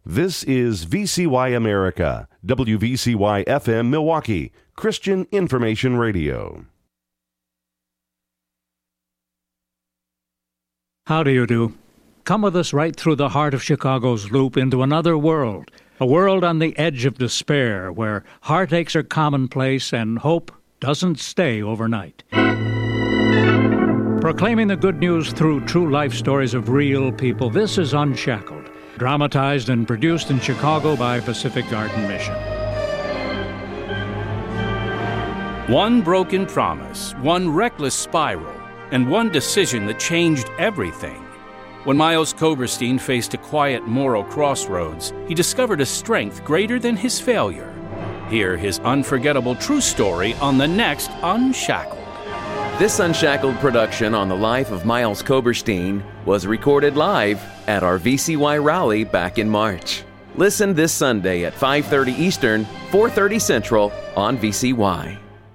This is VCY America, WVCY FM Milwaukee, Christian Information Radio. How do you do? Come with us right through the heart of Chicago's loop into another world, a world on the edge of despair where heartaches are commonplace and hope doesn't stay overnight. Proclaiming the good news through true life stories of real people, this is Unshackled, dramatized and produced in Chicago by Pacific Garden Mission. One broken promise, one reckless spiral, and one decision that changed everything. When Miles Koberstein faced a quiet moral crossroads, he discovered a strength greater than his failure. Hear his unforgettable true story on the next Unshackled. This Unshackled production on the life of Miles Koberstein was recorded live at our VCY rally back in March. Listen this Sunday at 5:30 Eastern, 4:30 Central on VCY.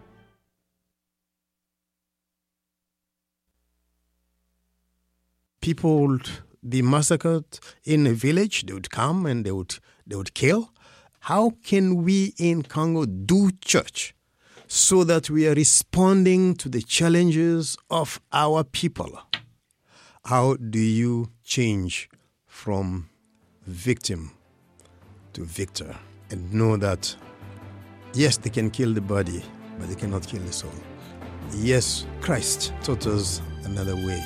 People would be massacred in a village. They would come and they would kill. How can we in Congo do church so that we are responding to the challenges of our people? How do you change from victim to victor and know that, yes, they can kill the body, but they cannot kill the soul? Yes, Christ taught us another way.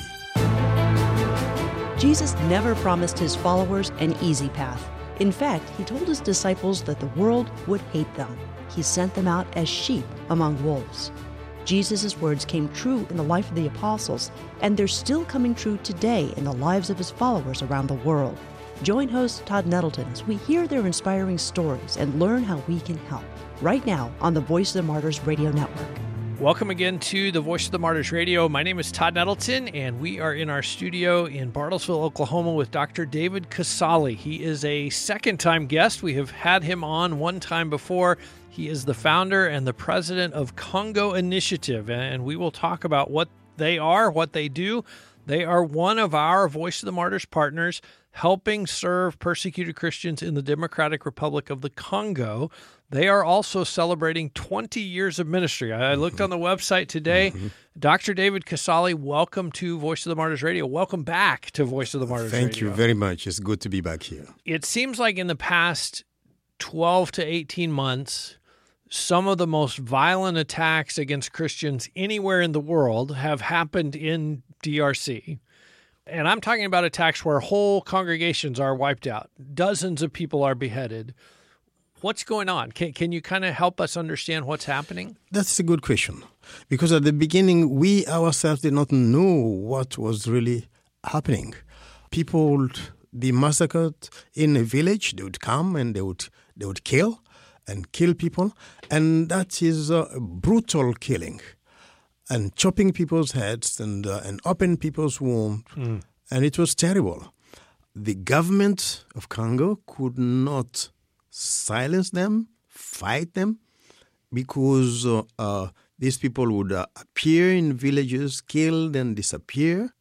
Jesus never promised his followers an easy path. In fact, he told his disciples that the world would hate them. He sent them out as sheep among wolves. Jesus' words came true in the life of the apostles, and they're still coming true today in the lives of his followers around the world. Join host Todd Nettleton as we hear their inspiring stories and learn how we can help. Right now on the Voice of the Martyrs Radio Network. Welcome again to the Voice of the Martyrs Radio. My name is Todd Nettleton, and we are in our studio in Bartlesville, Oklahoma with Dr. David Casale. He is a second-time guest. We have had him on one time before. He is the founder and the president of Congo Initiative, and we will talk about what they are, what they do. They are one of our Voice of the Martyrs partners, helping serve persecuted Christians in the Democratic Republic of the Congo. They are also celebrating 20 years of ministry. I looked on the website today. Dr. David Casale, welcome to Voice of the Martyrs Radio. Welcome back to Voice of the Martyrs Radio. Thank you very much. It's good to be back here. It seems like in the past 12 to 18 months, some of the most violent attacks against Christians anywhere in the world have happened in DRC. And I'm talking about attacks where whole congregations are wiped out. Dozens of people are beheaded. What's going on? Can you kind of help us understand what's happening? That's a good question. Because at the beginning, we ourselves did not know what was really happening. People would be massacred in a village. They would come and they would kill people. And that is a brutal killing. And chopping people's heads and open people's wounds. And it was terrible. The government of Congo could not silence them, fight them, because these people would appear in villages, killed and disappear.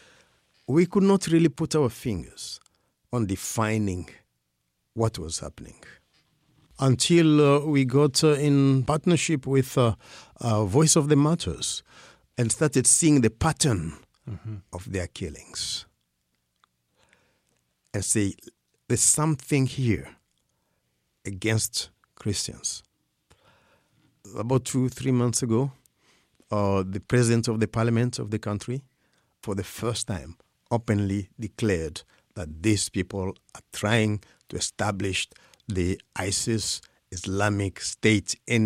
We could not really put our fingers on defining what was happening until we got in partnership with Voice of the Martyrs and started seeing the pattern of their killings and say, there's something here against Christians. About 2-3 months ago, the president of the parliament of the country, for the first time, openly declared that these people are trying to establish the ISIS Islamic State in